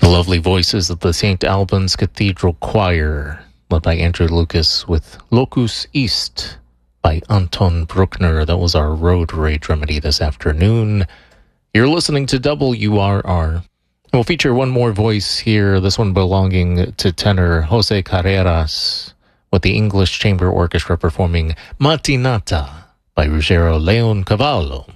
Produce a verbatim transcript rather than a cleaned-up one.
The lovely voices of the Saint Albans Cathedral Choir, led by Andrew Lucas, with Locus East by Anton Bruckner. That was our road rage remedy this afternoon. You're listening to W R R. We'll feature one more voice here, this one belonging to tenor Jose Carreras, with the English Chamber Orchestra performing Mattinata by Ruggero Leoncavallo.